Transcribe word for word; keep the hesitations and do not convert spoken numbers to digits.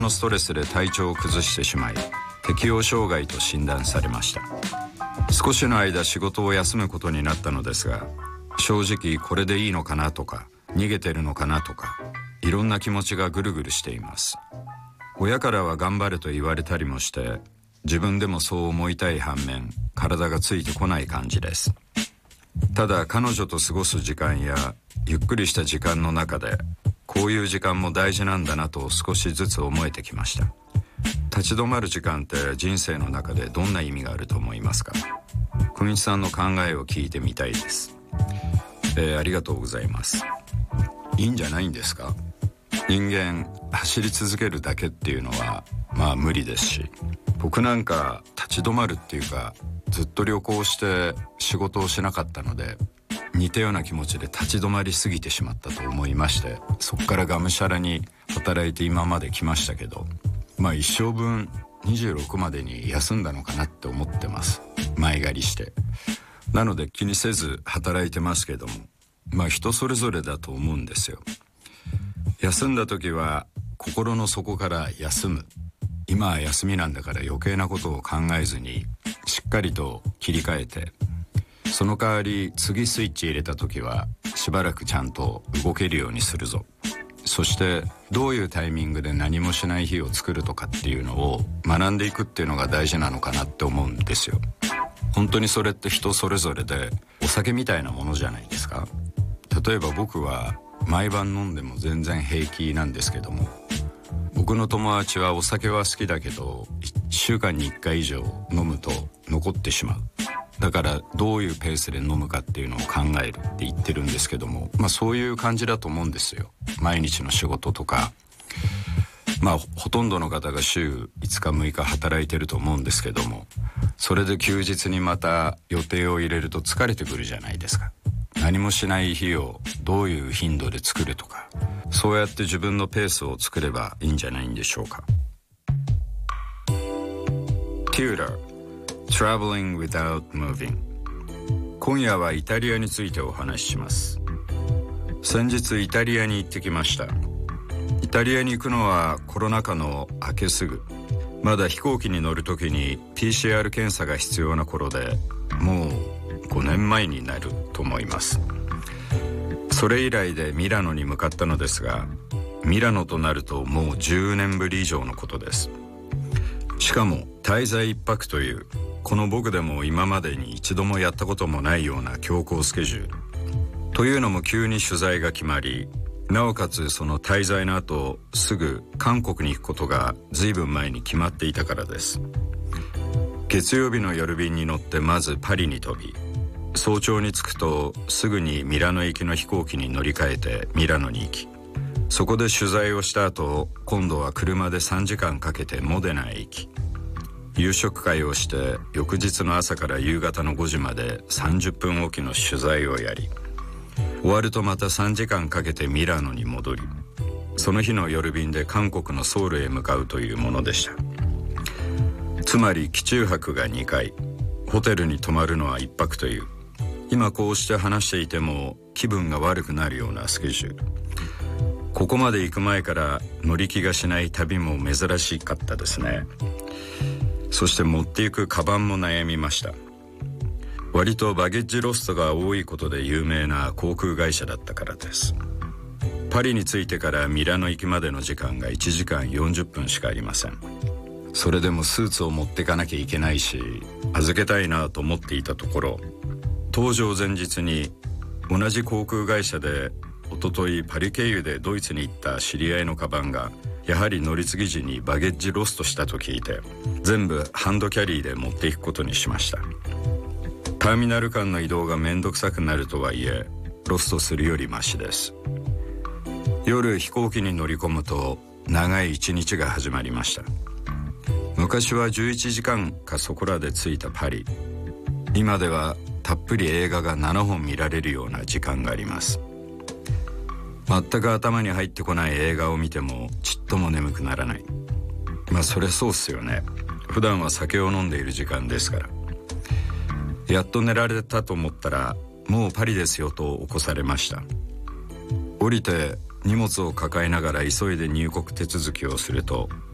のストレスで体調を崩してしまい、適応障害と診断されました。少しの間仕事を休むことになったのですが、正直これでいいのかなとか、逃げてるのかなとか、いろんな気持ちがぐるぐるしています。親からは頑張れと言われたりもして、自分でもそう思いたい反面、体がついてこない感じです。ただ彼女と過ごす時間やゆっくりした時間の中で、こういう時間も大事なんだなと少しずつ思えてきました。立ち止まる時間って人生の中でどんな意味があると思いますか？小道さんの考えを聞いてみたいです。えー、ありがとうございます。いいんじゃないんですか？人間走り続けるだけっていうのはまあ無理ですし、僕なんか立ち止まるっていうか、ずっと旅行して仕事をしなかったので、似たような気持ちで立ち止まりすぎてしまったと思いまして、そこからがむしゃらに働いて今まで来ましたけど、まあ一生分にじゅうろくまでに休んだのかなって思ってます。前借りして。なので気にせず働いてますけども、まあ人それぞれだと思うんですよ。休んだ時は心の底から休む。今は休みなんだから余計なことを考えずにしっかりと切り替えて、その代わり次スイッチ入れた時はしばらくちゃんと動けるようにするぞ。そしてどういうタイミングで何もしない日を作るとかっていうのを学んでいくっていうのが大事なのかなって思うんですよ。本当にそれって人それぞれで、お酒みたいなものじゃないですか。例えば僕は毎晩飲んでも全然平気なんですけども、僕の友達はお酒は好きだけどいっしゅうかんにいっかい以上飲むと残ってしまう。だからどういうペースで飲むかっていうのを考えるって言ってるんですけども、まあそういう感じだと思うんですよ。毎日の仕事とか、まあほとんどの方が週いつかむいか働いてると思うんですけども、それで休日にまた予定を入れると疲れてくるじゃないですか。何もしない日をどういう頻度で作るとか、そうやって自分のペースを作ればいいんじゃないんでしょうか。 Tutor Traveling without moving。 今夜はイタリアについてお話しします。先日イタリアに行ってきました。イタリアに行くのはコロナ禍の明けすぐ、まだ飛行機に乗る時に ピーシーアール 検査が必要な頃で、もうごねんまえになると思います。それ以来でミラノに向かったのですが、ミラノとなるともうじゅうねんぶり以上のことです。しかも滞在一泊という、この僕でも今までに一度もやったこともないような強行スケジュールというのも、急に取材が決まり、なおかつその滞在の後すぐ韓国に行くことがずいぶん前に決まっていたからです。月曜日の夜便に乗ってまずパリに飛び、早朝に着くとすぐにミラノ行きの飛行機に乗り換えてミラノに行き、そこで取材をした後、今度は車でさんじかんかけてモデナへ行き、夕食会をして翌日の朝から夕方のごじまでさんじゅっぷんおきの取材をやり、終わるとまたさんじかんかけてミラノに戻り、その日の夜便で韓国のソウルへ向かうというものでした。つまり機中泊がにかい、ホテルに泊まるのはいっぱくという、今こうして話していても気分が悪くなるようなスケジュール。ここまで行く前から乗り気がしない旅も珍しかったですね。そして持っていくカバンも悩みました。割とバゲッジロストが多いことで有名な航空会社だったからです。パリに着いてからミラノ行きまでの時間がいちじかんよんじゅっぷんしかありません。それでもスーツを持ってかなきゃいけないし、預けたいなと思っていたところ、搭乗前日に同じ航空会社で一昨日パリ経由でドイツに行った知り合いのカバンがやはり乗り継ぎ時にバゲッジロストしたと聞いて、全部ハンドキャリーで持っていくことにしました。ターミナル間の移動がめんどくさくなるとはいえ、ロストするよりマシです。夜飛行機に乗り込むと長い一日が始まりました。昔はじゅういちじかんかそこらで着いたパリ、今ではたっぷり映画がななほん見られるような時間があります。全く頭に入ってこない映画を見てもちっとも眠くならない。まあそれそうっすよね。普段は酒を飲んでいる時間ですから。やっと寝られたと思ったら、もうパリですよと起こされました。降りて荷物を抱えながら急いで入国手続きをすると、